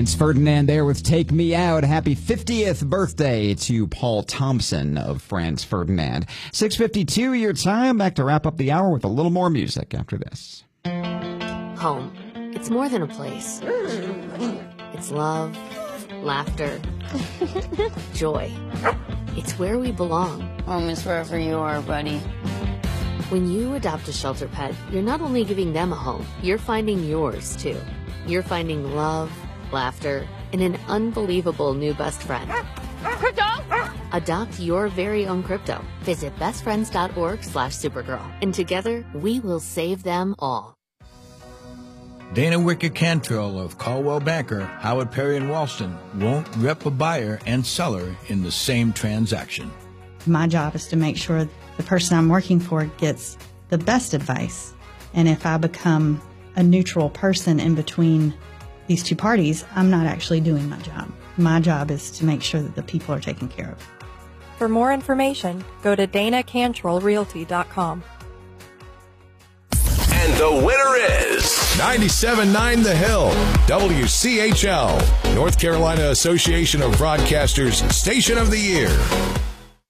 Franz Ferdinand there with Take Me Out. Happy 50th birthday to Paul Thompson of Franz Ferdinand. 6:52 your time. Back to wrap up the hour with a little more music after this. Home. It's more than a place. It's love, laughter, joy. It's where we belong. Home is wherever you are, buddy. When you adopt a shelter pet, you're not only giving them a home, you're finding yours, too. You're finding love, laughter, and an unbelievable new best friend. Crypto! Adopt your very own crypto. Visit bestfriends.org/Supergirl. And together, we will save them all. Dana Wicker Cantrell of Caldwell Banker, Howard Perry and Walston won't rep a buyer and seller in the same transaction. My job is to make sure the person I'm working for gets the best advice. And if I become a neutral person in between these two parties, I'm not actually doing my job. My job is to make sure that the people are taken care of. For more information, go to DanaCantrellRealty.com. And the winner is 97.9 The Hill, WCHL, North Carolina Association of Broadcasters Station of the Year.